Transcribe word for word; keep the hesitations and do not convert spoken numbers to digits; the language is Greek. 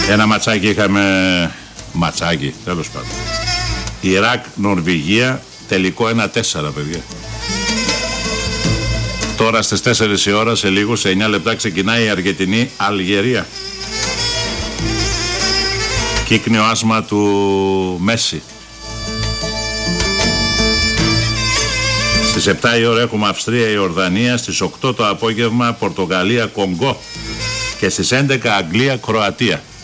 Ένα ματσάκι είχαμε, ματσάκι τέλος πάντων, Ιράκ, Νορβηγία, τελικό ένα τέσσερα παιδιά. Τώρα στις τέσσερις η ώρα, σε λίγο, σε εννιά λεπτά ξεκινάει η Αργεντινή Αλγερία. Κύκνιο άσμα του Μέση. Στις επτά η ώρα έχουμε Αυστρία, Ιορδανία. Στις οκτώ το απόγευμα Πορτογαλία, Κονγκό. Και στις έντεκα Αγγλία, Κροατία.